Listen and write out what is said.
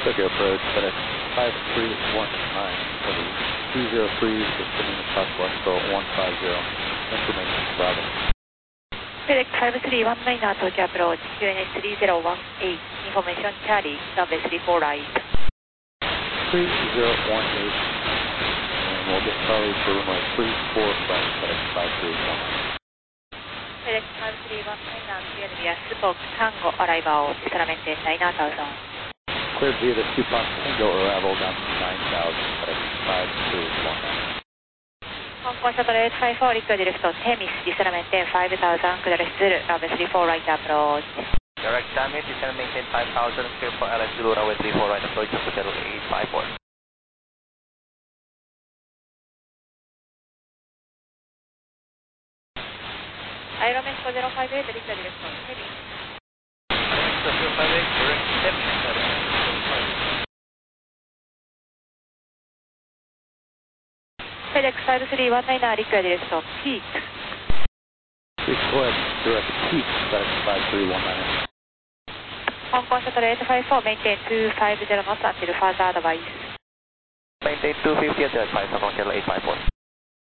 Tokyo approach, FedEx 5319, heavy 203, descending southwest, 150, information Bravo. FedEx 5319 Tokyo approach, QNH 3018, information Charlie, runway 34 right. 3018, and we'll get Charlie for runway 34 right, FedEx 5319. FedEx 5319 Sierra Spoke Tango arrival, solamente 9000. Cleared via the Tupac Tango arrival down to 9,000, FedEx 5319. Hong Kong Shuttle 854 liquid direct Temis, solamente 5000, clear still, runway 34 right approach. Direct Temis, descend maintain 5000, clear for LS Zulu, runway 34 right approach, Hotel 854. Aeromexico 058 liquid direct Temis. Aeromexico 058, direct Temis, FedEx 5319 liquid direct Peak. Request direct Peak, FedEx 5319. Hong Kong Shuttle 854, maintain 250 knots until further advice. Maintain 250 at direct 5, Hong Kong Shuttle 854.